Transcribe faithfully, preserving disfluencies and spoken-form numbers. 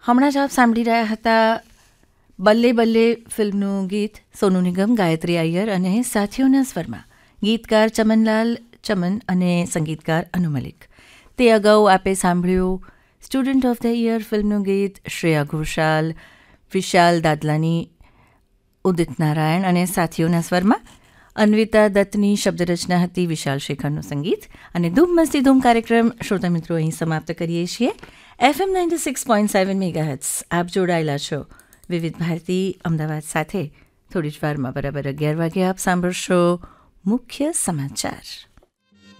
હમણાં જ આપ સાંભળી રહ્યા હતા બલ્લે બલ્લે ફિલ્મનું ગીત સોનુ નિગમ, ગાયત્રી અય્યર અને સાથીઓના સ્વરમાં. ગીતકાર ચમનલાલ ચમન અને સંગીતકાર અનુ મલિક. તે અગાઉ આપે સાંભળ્યું સ્ટુડન્ટ ઓફ ધ યર ફિલ્મનું ગીત શ્રેયા ઘોષાલ, વિશાલ દાદલાની, ઉદિત નારાયણ અને સાથીઓના સ્વરમાં. અન્વિતા દત્તની શબ્દરચના હતી, વિશાલ શેખરનું સંગીત. અને ધૂમ મસ્તી ધૂમ કાર્યક્રમ શ્રોતા મિત્રો અહીં સમાપ્ત કરીએ છીએ. FM ninety six point seven megahertz આપ જોડાયેલા છો વિવિધ ભારતી અમદાવાદ સાથે. થોડી જ વારમાં બરાબર અગિયાર વાગે આપ સાંભળશો મુખ્ય સમાચાર.